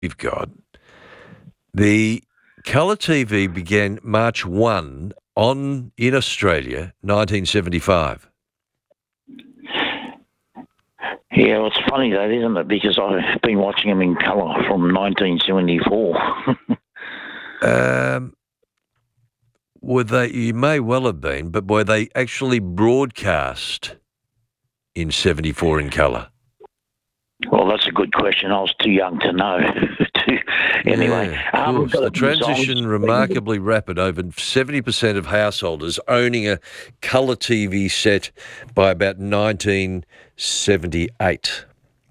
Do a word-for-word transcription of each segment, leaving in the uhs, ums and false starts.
we've got. The colour T V began March first on in Australia, nineteen seventy-five. Yeah, well, it's funny that, isn't it? Because I've been watching them in colour from nineteen seventy-four. um, were they? You may well have been, but were they actually broadcast in seventy-four in colour? Well, that's a good question. I was too young to know. Anyway, yeah, um, the transition remarkably rapid. Over seventy percent of householders owning a colour T V set by about nineteen seventy-eight.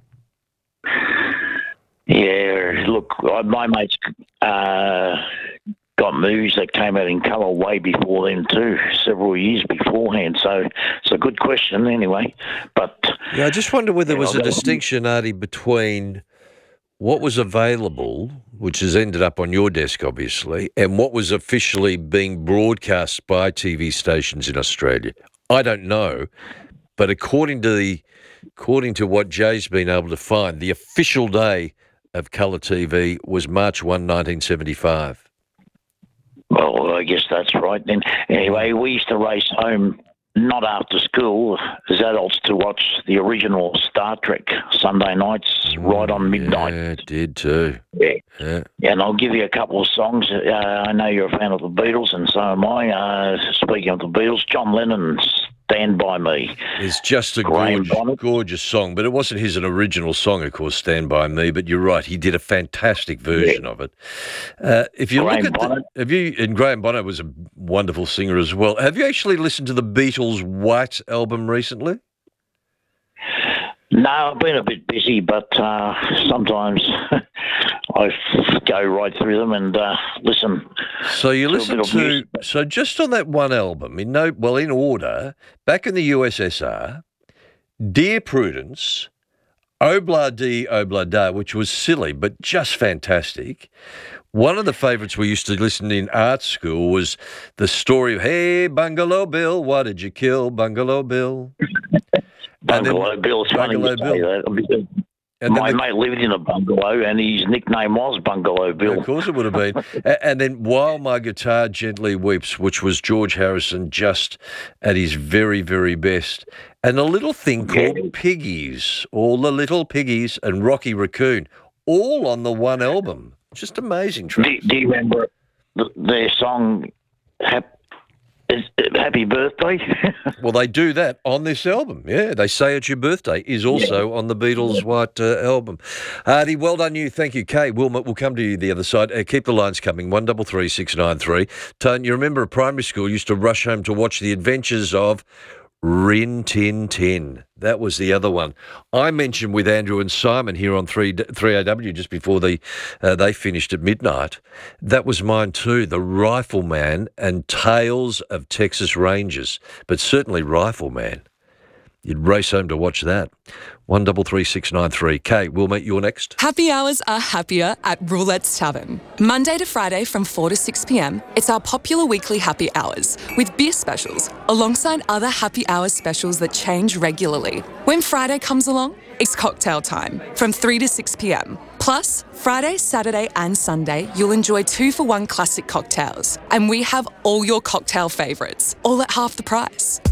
Yeah, look, my mates uh, got movies that came out in colour way before then too, several years beforehand. So it's a good question anyway. But yeah, I just wonder whether there was know, a distinction, Artie, between what was available, which has ended up on your desk, obviously, and what was officially being broadcast by T V stations in Australia. I don't know, but according to the, according to what Jay's been able to find, the official day of colour T V was March first, nineteen seventy-five. Well, I guess that's right then. Anyway, we used to race home, not after school, as adults, to watch the original Star Trek Sunday nights right on midnight. Yeah, did too. Yeah. Yeah. Yeah, and I'll give you a couple of songs. Uh, I know you're a fan of the Beatles, and so am I. Uh, speaking of the Beatles, John Lennon's Stand By Me. It's just a Graham gorgeous, Bonnet. gorgeous song, but it wasn't his original song, of course, Stand By Me, but you're right, he did a fantastic version Yeah. of it. Uh, if you Graham look at Bonnet. the, have you, and Graham Bonnet was a wonderful singer as well. Have you actually listened to the Beatles' White album recently? No, I've been a bit busy, but uh, sometimes I go right through them and uh, listen. So you to a listen bit of to, music. so just on that one album, in no, well, in order, back in the U S S R, Dear Prudence, Obla Di Obla Da, which was silly but just fantastic. One of the favourites we used to listen in art school was the story of, hey, Bungalow Bill, why did you kill Bungalow Bill? Bungalow Bill. It's funny Bungalow you say Bill. that, because And then my the- mate lived in a bungalow, and his nickname was Bungalow Bill. Of course it would have been. A- and then While My Guitar Gently Weeps, which was George Harrison just at his very, very best. And a little thing called Yeah. Piggies, All the Little Piggies, and Rocky Raccoon, all on the one album. Just amazing Do, tracks. do you remember th- their song, Hap- is, uh, Happy Birthday? Well, they do that on this album. Yeah, they say it's your birthday is also on the Beatles' White uh, album. Artie, well done you. Thank you. Kay, we'll, we'll come to you the other side. Uh, keep the lines coming. one double three six nine three. Tone, you remember at primary school used to rush home to watch The Adventures of Rin Tin Tin. That was the other one. I mentioned with Andrew and Simon here on three A W just before the, uh, they finished at midnight. That was mine too, The Rifleman and Tales of Texas Rangers, but certainly Rifleman. You'd race home to watch that. one double three six nine three. Kay, we'll meet you next. Happy hours are happier at Roulette's Tavern. Monday to Friday from four to six p.m, it's our popular weekly happy hours with beer specials alongside other happy hours specials that change regularly. When Friday comes along, it's cocktail time from three to six p.m. Plus, Friday, Saturday and Sunday, you'll enjoy two for one classic cocktails. And we have all your cocktail favourites, all at half the price.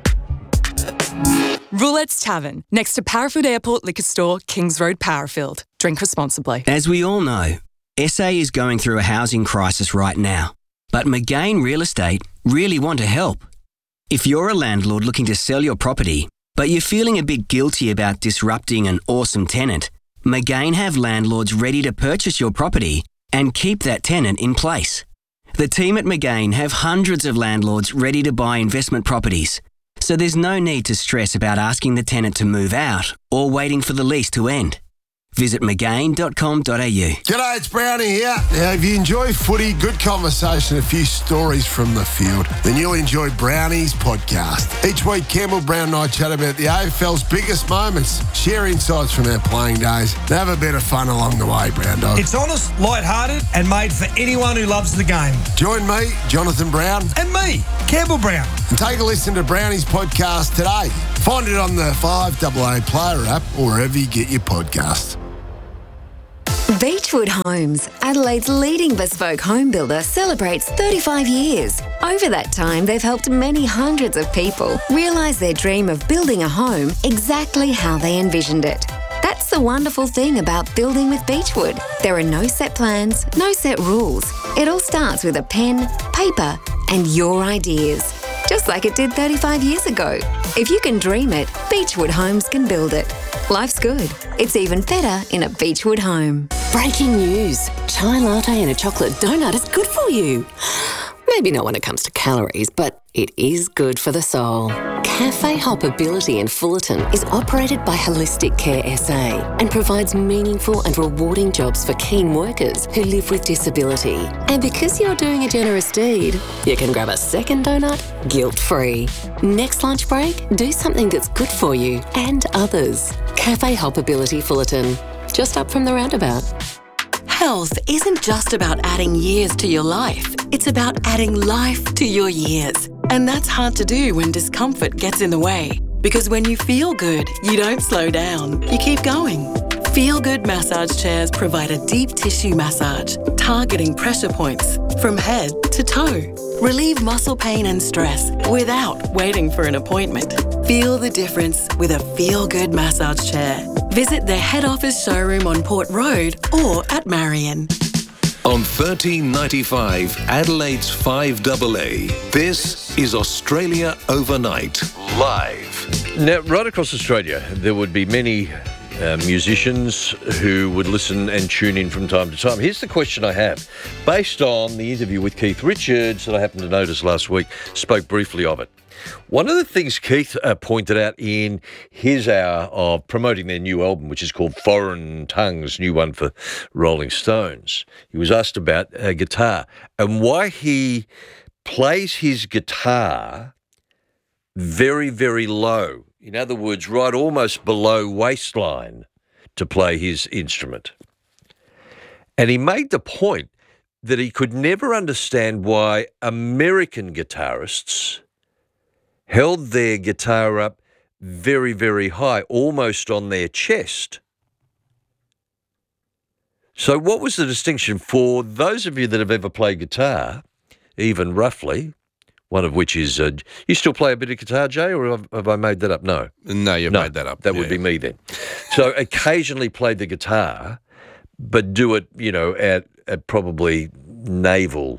Roulette's Tavern, next to Parafield Airport Liquor Store, Kings Road, Parafield. Drink responsibly. As we all know, S A is going through a housing crisis right now, but McGain Real Estate really want to help. If you're a landlord looking to sell your property, but you're feeling a bit guilty about disrupting an awesome tenant, McGain have landlords ready to purchase your property and keep that tenant in place. The team at McGain have hundreds of landlords ready to buy investment properties, so there's no need to stress about asking the tenant to move out or waiting for the lease to end. Visit mcgain dot com dot a u. G'day, it's Brownie here. Now, if you enjoy footy, good conversation, a few stories from the field, then you'll enjoy Brownie's podcast. Each week, Campbell Brown and I chat about the A F L's biggest moments, share insights from our playing days, and have a bit of fun along the way, Brown Dog. It's honest, light-hearted, and made for anyone who loves the game. Join me, Jonathan Brown, And me, Campbell Brown. and take a listen to Brownie's podcast today. Find it on the five A A Player app or wherever you get your podcasts. Beechwood Homes, Adelaide's leading bespoke home builder, celebrates thirty-five years. Over that time, they've helped many hundreds of people realise their dream of building a home exactly how they envisioned it. That's the wonderful thing about building with Beechwood. There are no set plans, no set rules. It all starts with a pen, paper, and your ideas. Just like it did thirty-five years ago. If you can dream it, Beechwood Homes can build it. Life's good. It's even better in a Beechwood home. Breaking news. Chai latte and a chocolate donut is good for you. Maybe not when it comes to calories, but it is good for the soul. Cafe Hoppability in Fullerton is operated by Holistic Care S A and provides meaningful and rewarding jobs for keen workers who live with disability. And because you're doing a generous deed, you can grab a second donut guilt-free. Next lunch break, do something that's good for you and others. Cafe Hoppability Fullerton, just up from the roundabout. Health isn't just about adding years to your life. It's about adding life to your years. And that's hard to do when discomfort gets in the way. Because when you feel good, you don't slow down. You keep going. Feel Good massage chairs provide a deep tissue massage, targeting pressure points from head to toe. Relieve muscle pain and stress without waiting for an appointment. Feel the difference with a Feel Good massage chair. Visit their head office showroom on Port Road or at Marion. On thirteen ninety-five, Adelaide's five A A, this is Australia Overnight, live. Now, right across Australia, there would be many uh, musicians who would listen and tune in from time to time. Here's the question I have. Based on the interview with Keith Richards that I happened to notice last week, spoke briefly of it. One of the things Keith uh, pointed out in his hour of promoting their new album, which is called Foreign Tongues, new one for Rolling Stones, he was asked about uh, guitar and why he plays his guitar very, very low. In other words, right almost below waistline to play his instrument. And he made the point that he could never understand why American guitarists held their guitar up very, very high, almost on their chest. So what was the distinction for those of you that have ever played guitar, even roughly, one of which is, uh, you still play a bit of guitar, Jay, or have, have I made that up? No. No, you've no, made that up. That yeah. would be me then. So occasionally played the guitar, but do it, you know, at, at probably navel.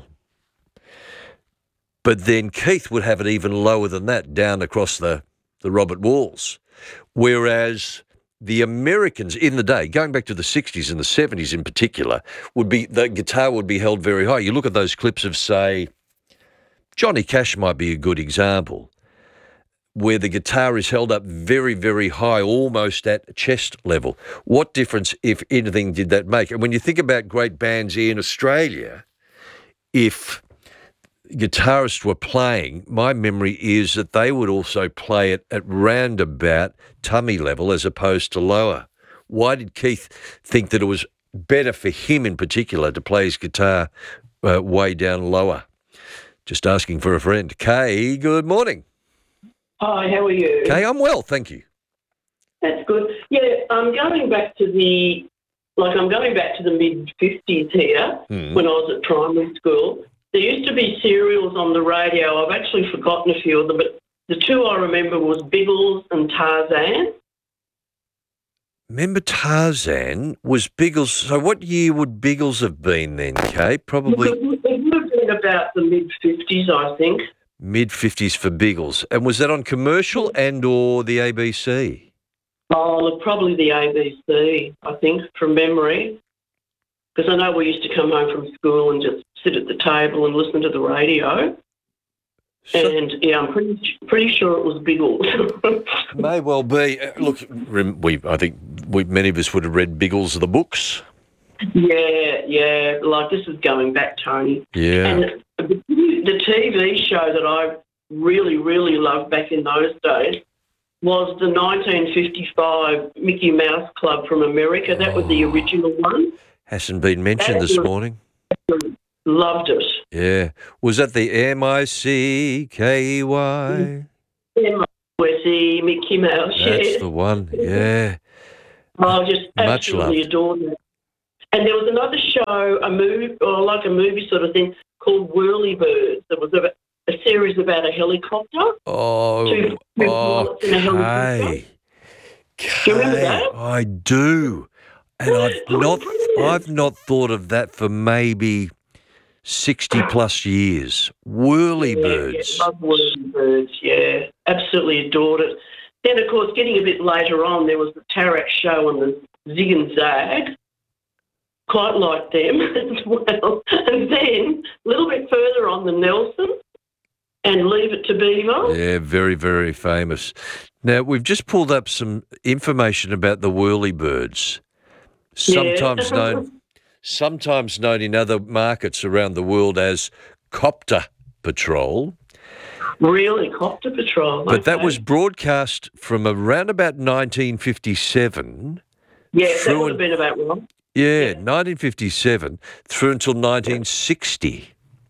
But then Keith would have it even lower than that, down across the, the Robert Walls. Whereas the Americans in the day, going back to the sixties and the seventies in particular, would be the guitar would be held very high. You look at those clips of, say, Johnny Cash might be a good example, where the guitar is held up very, very high, almost at chest level. What difference, if anything, did that make? And when you think about great bands in Australia, if guitarists were playing, my memory is that they would also play it at roundabout tummy level as opposed to lower. Why did Keith think that it was better for him in particular to play his guitar uh, way down lower? Just asking for a friend. Kay, good morning. Hi, how are you? Kay, I'm well, thank you. That's good. Yeah, I'm going back to the, like I'm going back to the mid-fifties here Mm. when I was at primary school. There used to be serials on the radio. I've actually forgotten a few of them, but the two I remember was Biggles and Tarzan. Remember Tarzan was Biggles. So what year would Biggles have been then, Kay? Probably It would have been about the mid-fifties, I think. mid-fifties for Biggles. And was that on commercial and or the A B C? Oh, look, probably the A B C, I think, from memory. Because I know we used to come home from school and just sit at the table and listen to the radio. So, and, yeah, I'm pretty pretty sure it was Biggles. May well be. Uh, look, rem- we I think we, many of us would have read Biggles the books. Yeah, yeah. Like, this is going back, Tony. Yeah. And the, the T V show that I really, really loved back in those days was the nineteen fifty-five Mickey Mouse Club from America. That was the original one. Hasn't been mentioned That this was- morning. Loved it. Yeah. Was that the M I C K E Y? M I C, Mickey Mouse, That's yeah. the one, yeah. I just Much absolutely loved. adored it. And there was another show, a movie, or like a movie sort of thing, called Whirlybirds. There was a, a series about a helicopter. Oh, Two, two pilots in a helicopter. okay. Do you remember that? I do. And I've Oh, not brilliant. I've not thought of that for maybe sixty plus years. Whirlybirds. Yeah, yeah, love Whirlybirds, yeah. Absolutely adored it. Then, of course, getting a bit later on, there was the Tarak show on the Zig and Zag. Quite liked them as well. And then, a little bit further on, the Nelson and Leave It to Beaver. Yeah, very, very famous. Now, we've just pulled up some information about the Whirlybirds, sometimes Yeah. known sometimes known in other markets around the world as Copter Patrol. Really, Copter Patrol. But that okay. was broadcast from around about nineteen fifty-seven. Yeah, that through would have and- been about wrong. Yeah, nineteen fifty-seven through until nineteen sixty.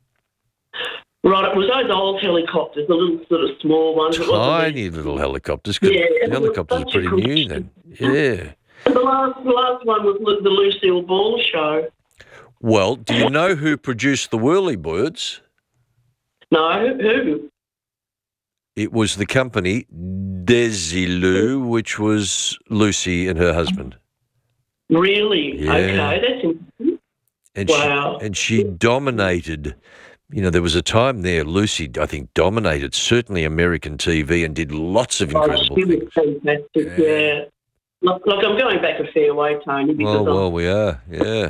Right, it was those old helicopters, the little sort of small ones. It wasn't Tiny little helicopters. 'Cause Yeah, it was helicopters are such a pretty good new show. then. Yeah. And the last, the last one was Lu- the Lucille Ball show. Well, do you know who produced the Whirlybirds? No, who? It was the company Desilu, which was Lucy and her husband. Really? Yeah. Okay, that's interesting. And Wow. she and she dominated. You know, there was a time there, Lucy, I think, dominated certainly American T V and did lots of Oh, incredible she was things. fantastic, yeah. Look, look, I'm going back a fair way, Tony, because Well, I'm, well, we are, yeah.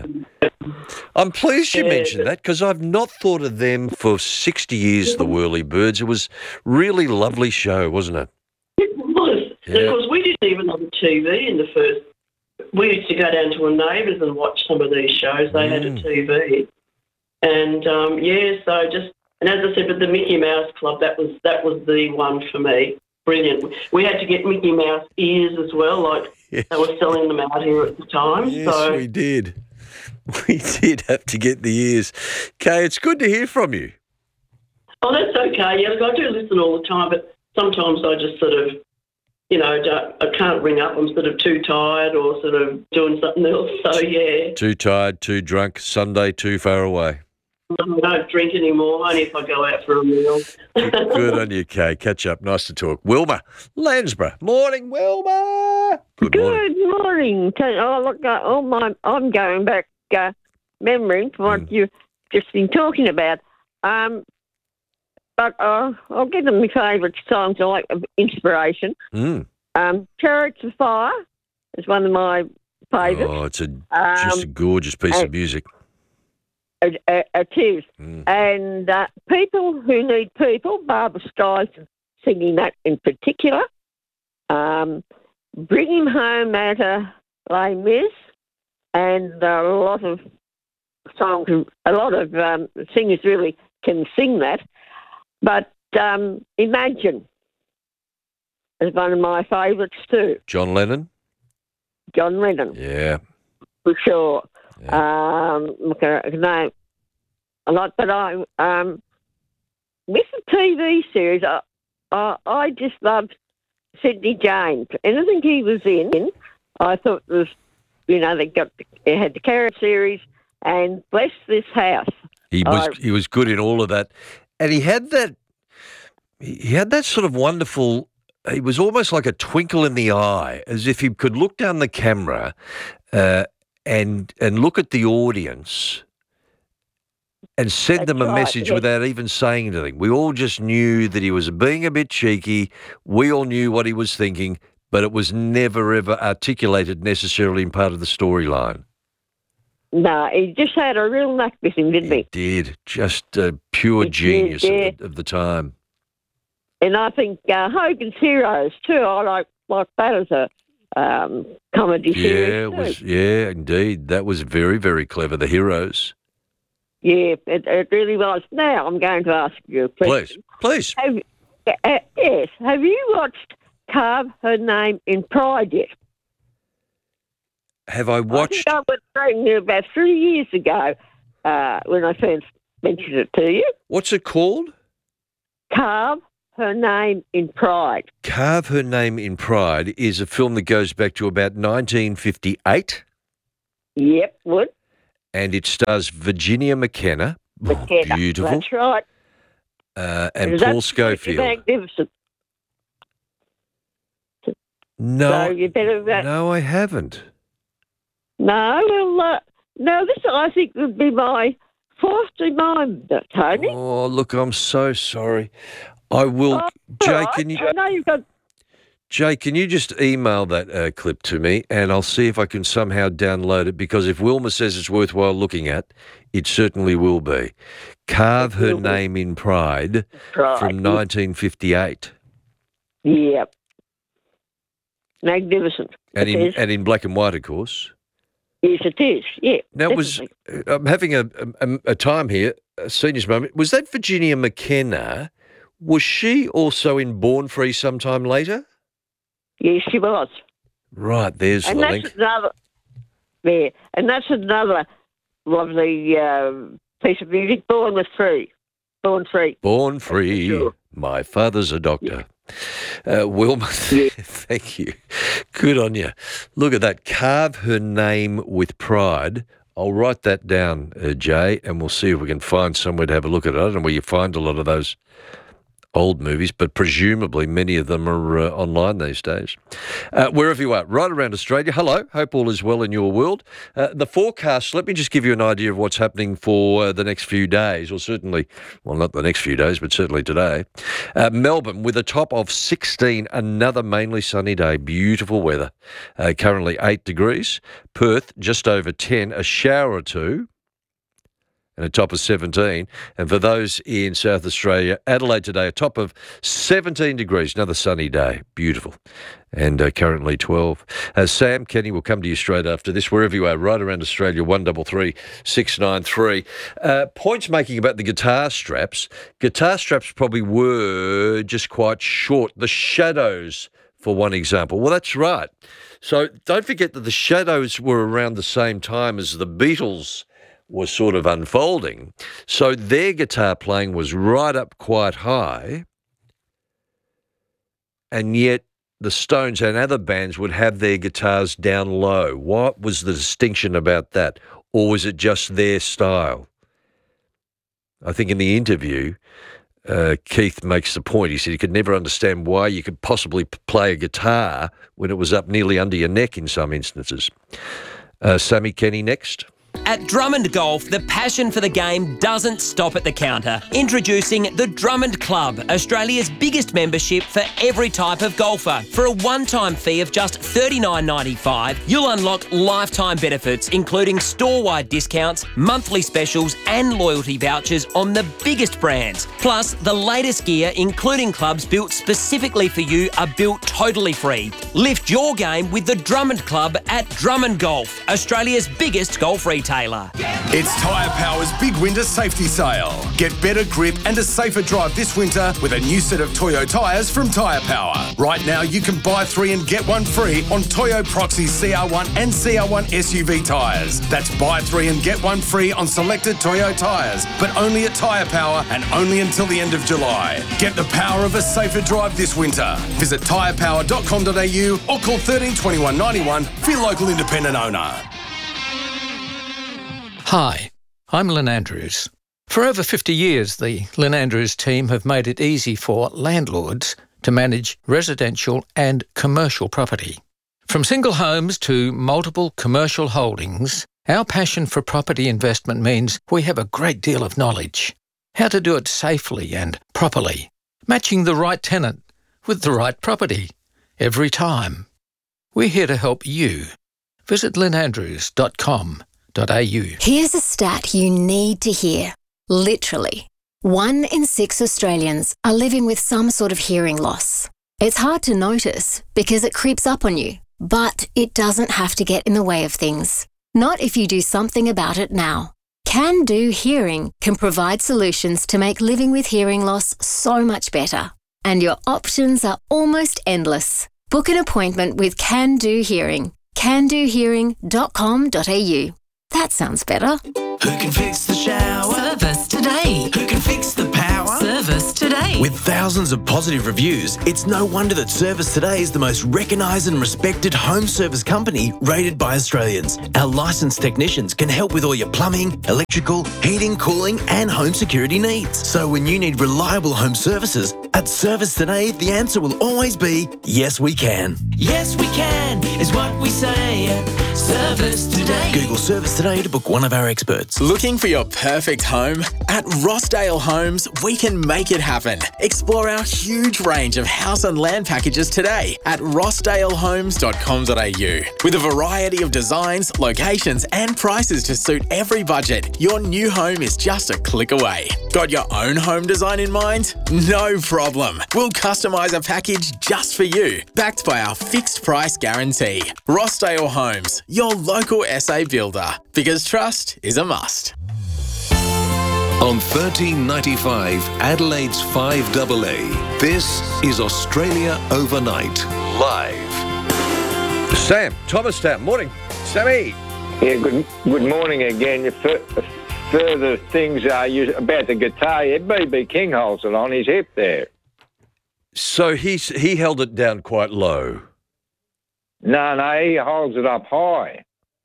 I'm pleased you Yeah, mentioned but- that because I've not thought of them for sixty years, the Whirlybirds. It was really lovely show, wasn't it? it was. And Yeah. of course, we didn't even have a T V in the first. We used to go down to a neighbour's and watch some of these shows. They had a Mm. T V. And, um, yeah, so just, and as I said, but the Mickey Mouse Club, that was that was the one for me. Brilliant. We had to get Mickey Mouse ears as well, like Yes. they were selling them out here at the time. Yes, so we did. We did have to get the ears. Kay, it's good to hear from you. Oh, that's okay. Yeah, look, I do listen all the time, but sometimes I just sort of, you know, don't, I can't ring up. I'm sort of too tired or sort of doing something else. So, yeah, Too tired, too drunk, Sunday too far away. I don't drink anymore, only if I go out for a meal. Good on you, Kay. Catch up. Nice to talk. Wilma, Landsborough. Morning, Wilma. Good morning. Good morning. Tony. Oh, look, uh, oh my, I'm going back uh, memory for what Mm. you've just been talking about. Um, but uh, I'll give them my favourite songs. I like of inspiration. Mm. Um, Chariots of Fire is one of my favourites. Oh, it's a, just a Um, gorgeous piece and- of music. It, it, it is. Mm. And uh, People Who Need People, Barbara Streisand singing that in particular. Um, Bring Him Home at a Les Mis, and uh, a lot of songs, a lot of um, singers really can sing that. But um, Imagine is one of my favourites too. John Lennon. John Lennon, Yeah. for sure. Um, look, uh, no, a lot, but I um, with the T V series, I, I, I just loved Sidney James. Anything he was in, I thought was, you know, they got they had the Carrot series and Bless This House. He was I- he was good in all of that, and he had that he had that sort of wonderful. He was almost like a twinkle in the eye, as if he could look down the camera uh, and and look at the audience and send That's them a right, message yeah. without even saying anything. We all just knew that he was being a bit cheeky. We all knew what he was thinking, but it was never ever articulated necessarily in part of the storyline. No, he just had a real knack with him, didn't he? Did just uh, pure He did, genius yeah. of, the, of the time. And I think uh, Hogan's Heroes too. I like like that as a um, comedy Yeah, series it too. was. Yeah, indeed, that was very, very clever. The Heroes. Yeah, it, it really was. Now I'm going to ask you a question. Please, please. Have, uh, yes, have you watched Carve Her Name in Pride yet? Have I I watched? think I was saying you about three years ago uh, when I first mentioned it to you. What's it called? Carve Her Name in Pride. Carve Her Name in Pride is a film that goes back to about nineteen fifty-eight. Yep, would. and it stars Virginia McKenna. McKenna. Beautiful. That's right. Uh, and That's Paul Schofield. Magnificent. No, So you better. Uh, no, I haven't. No, well, uh, no, this I think would be my fourth mime, Tony. Oh, look, I'm so sorry. I will. Oh, Jay, all right. can you? I know you've got. Jay, can you just email that uh, clip to me, and I'll see if I can somehow download it. Because if Wilma says it's worthwhile looking at, it certainly will be. Carve Her Name in Pride Right. from nineteen fifty-eight, Yep. Magnificent. and It in is. and in black and white, of course. Yes, it is. Yeah. Now, was definitely. I'm having a, a a time here, a seniors moment. Was that Virginia McKenna? Was she also in Born Free sometime later? Yes, she was. Right, there's And the that's link. another. Yeah, and that's another lovely uh, piece of music. Born with Free. Born Free. Born Free. Sure. My father's a doctor. Uh, Wilma, thank you. Good on you. Look at that. Carve Her Name with Pride. I'll write that down, uh, Jay, and we'll see if we can find somewhere to have a look at it. I don't know where you find a lot of those old movies, but presumably many of them are uh, online these days. Uh, wherever you are, right around Australia, hello, hope all is well in your world. Uh, the forecast, let me just give you an idea of what's happening for uh, the next few days, or certainly, well, not the next few days, but certainly today. Uh, Melbourne with a top of sixteen, another mainly sunny day, beautiful weather, uh, currently eight degrees. Perth, just over ten, a shower or two, and a top of seventeen. And for those in South Australia, Adelaide today, a top of seventeen degrees, another sunny day, beautiful, and uh, currently twelve. Uh, Sam, Kenny, will come to you straight after this, wherever you are, right around Australia, one double three six nine three. Uh, points making about the guitar straps. Guitar straps probably were just quite short. The Shadows, for one example. Well, that's right. So don't forget that the Shadows were around the same time as the Beatles was sort of unfolding. So their guitar playing was right up quite high, and yet the Stones and other bands would have their guitars down low. What was the distinction about that? Or was it just their style? I think in the interview, uh, Keith makes the point. He said he could never understand why you could possibly p- play a guitar when it was up nearly under your neck in some instances. Uh, Sammy Kenny next. At Drummond Golf, the passion for the game doesn't stop at the counter. Introducing the Drummond Club, Australia's biggest membership for every type of golfer. For a one-time fee of just thirty-nine ninety-five, you'll unlock lifetime benefits, including store-wide discounts, monthly specials and loyalty vouchers on the biggest brands. Plus, the latest gear, including clubs built specifically for you, are built totally free. Lift your game with the Drummond Club at Drummond Golf, Australia's biggest golf retailer. It's Tyre Power's big winter safety sale. Get better grip and a safer drive this winter with a new set of Toyo tyres from Tyre Power. Right now, you can buy three and get one free on Toyo Proxy C R one and C R one S U V tyres. That's buy three and get one free on selected Toyo tyres, but only at Tyre Power and only until the end of July. Get the power of a safer drive this winter. Visit tyre power dot com dot a u or call thirteen twenty-one ninety-one for your local independent owner. Hi, I'm Lynn Andrews. For over fifty years, the Lynn Andrews team have made it easy for landlords to manage residential and commercial property. From single homes to multiple commercial holdings, our passion for property investment means we have a great deal of knowledge. How to do it safely and properly, matching the right tenant with the right property every time. We're here to help you. Visit lynn andrews dot com. Here's a stat you need to hear. Literally, one in six Australians are living with some sort of hearing loss. It's hard to notice because it creeps up on you, but it doesn't have to get in the way of things. Not if you do something about it now. Can Do Hearing can provide solutions to make living with hearing loss so much better. And your options are almost endless. Book an appointment with Can Do Hearing. can do hearing dot com dot a u. That sounds better. Who can fix the shower? Service today. Who can fix the power? Service today. With thousands of positive reviews, it's no wonder that Service Today is the most recognised and respected home service company rated by Australians. Our licensed technicians can help with all your plumbing, electrical, heating, cooling and home security needs. So when you need reliable home services, at Service Today, the answer will always be, yes, we can. Yes, we can, is what we say at Service Today. Google Service Today to book one of our experts. Looking for your perfect home? At Rossdale Homes, we can make it happen. Explore our huge range of house and land packages today at rossdale homes dot com dot a u. With a variety of designs, locations and prices to suit every budget, your new home is just a click away. Got your own home design in mind? No problem. We'll customise a package just for you, backed by our fixed price guarantee. Rossdale Homes, your local S A builder, because trust is a must. On thirteen ninety-five, Adelaide's five A A, this is Australia Overnight, live. Sam, Thomastown, morning. Sammy. Yeah, good good morning again. F- further things are you about the guitar. Yeah, B B King holds it on his hip there. So he's, he held it down quite low. No, no, he holds it up high.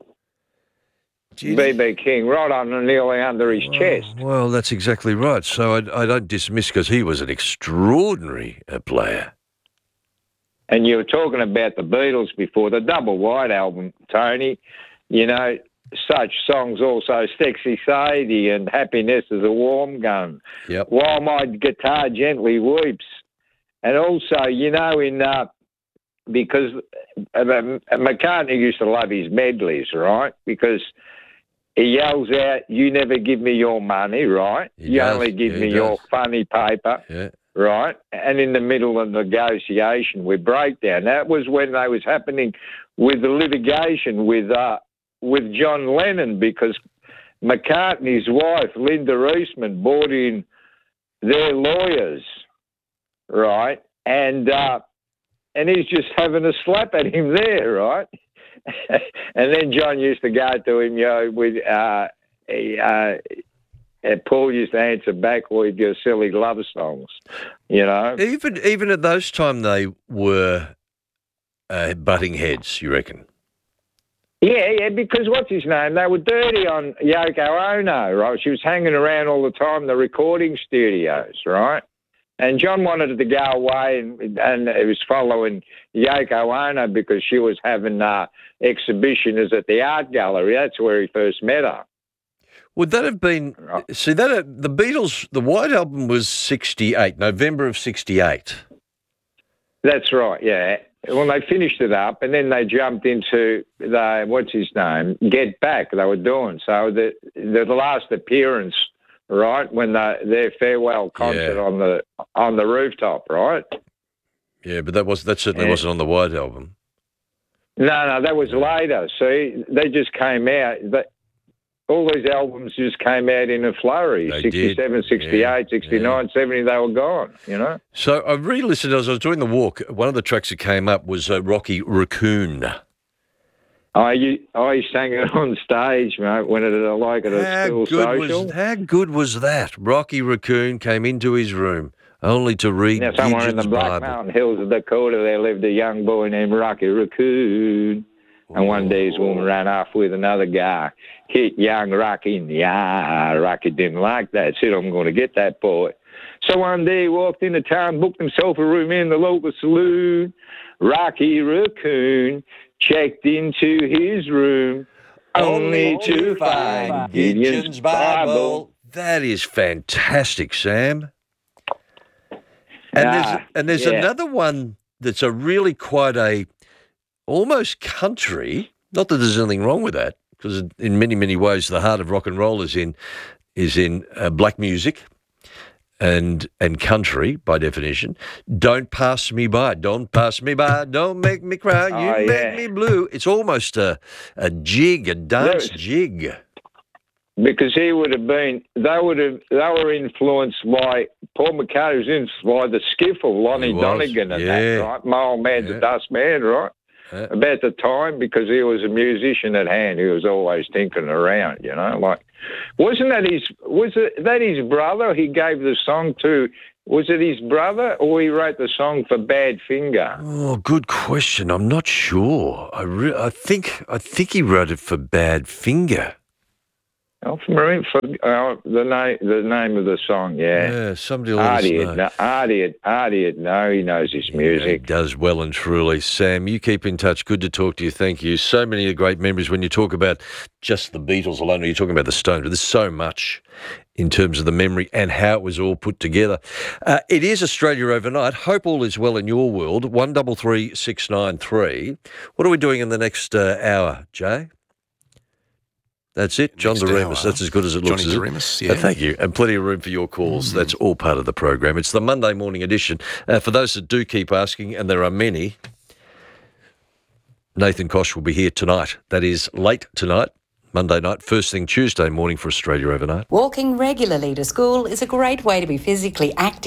B B King, right on nearly under his chest. Well, that's exactly right. So I, I don't dismiss because he was an extraordinary uh, player. And you were talking about the Beatles before, the Double Wide album, Tony. You know, such songs also, Sexy Sadie and Happiness is a Warm Gun. Yep. While My Guitar Gently Weeps. And also, you know, in uh, because uh, McCartney used to love his medleys, right? Because he yells out, "You never give me your money," right? He you does. only give Yeah, me he your does. funny paper, Yeah. right? And in the middle of the negotiation with Breakdown, that was when they was happening with the litigation with uh, with John Lennon, because McCartney's wife, Linda Eastman, brought in their lawyers, right? And uh, and he's just having a slap at him there, right? And then John used to go to him, you know, with uh, he, uh, and Paul used to answer back with your silly love songs, you know. Even even at those time, they were uh, butting heads. You reckon? Yeah, yeah, because what's his name? They were dirty on Yoko Ono, right? She was hanging around all the time, the recording studios, right? And John wanted to go away, and, and it was following Yoko Ono because she was having uh, exhibitions at the art gallery. That's where he first met her. Would that have been? See, that uh, the Beatles, the White Album was sixty-eight, November of sixty-eight. That's right, yeah. Well, they finished it up, and then they jumped into the what's his name? Get Back. They were doing so the the last appearance, right, when the, their farewell concert Yeah. on the on the rooftop, right? Yeah, but that was that certainly Yeah. wasn't on the White Album. No, no, that was later. See, they just came out. But all these albums just came out in a flurry. They sixty-seven, did. sixty-eight, Yeah, sixty-nine, seventy, they were gone, you know? So I re-listened as I was doing the walk. One of the tracks that came up was uh, Rocky Raccoon. I, u- I sang it on stage, mate, when it like at a How school good social. was how good was that? Rocky Raccoon came into his room only to read Now, somewhere in the Gideon's Black Bible. Mountain Hills of Dakota, there lived a young boy named Rocky Raccoon. And one day his woman ran off with another guy, hit young Rocky in the eye. Rocky didn't like that, said, "I'm going to get that boy." So one day he walked into town, booked himself a room in the local saloon. Rocky Raccoon checked into his room, only to find Gideon's Bible. That is fantastic, Sam. And Ah, there's and there's yeah. another one that's a really quite a almost country. Not that there's anything wrong with that, because in many many ways the heart of rock and roll is in is in uh, black music and and country by definition. Don't pass me by, don't pass me by, don't make me cry, you Oh, make yeah. me blue. It's almost a a jig, a dance Yes. jig. Because he would have been, they would have, they were influenced by, Paul McCartney was influenced by the skiffle, Lonnie He was, Donegan and yeah. that, right? My old man, the Dust Man, right? Yeah. about the time because he was a musician at hand. He was always tinkering around, you know. Like, wasn't that his? Was it that his brother? He gave the song to. Was it his brother, or he wrote the song for Badfinger? Oh, good question. I'm not sure. I re- I think I think he wrote it for Badfinger. Oh, for, for uh, the name, the name of the song, yeah. Yeah, somebody let us Artie, know. no, Artie, Artie, no, he knows his music. Yeah, he does well and truly. Sam, you keep in touch. Good to talk to you. Thank you. So many great memories when you talk about just the Beatles alone, or you're talking about the Stones, but there's so much in terms of the memory and how it was all put together. Uh, it is Australia Overnight. Hope all is well in your world. one double three six nine three. What are we doing in the next uh, hour, Jay? That's it, John DeRemus. That's as good as it looks. Johnny is it? DeRemus, yeah. Uh, thank you. And plenty of room for your calls. Mm. That's all part of the program. It's the Monday morning edition. Uh, for those that do keep asking, and there are many, Nathan Koch will be here tonight. That is late tonight, Monday night, first thing Tuesday morning for Australia Overnight. Walking regularly to school is a great way to be physically active.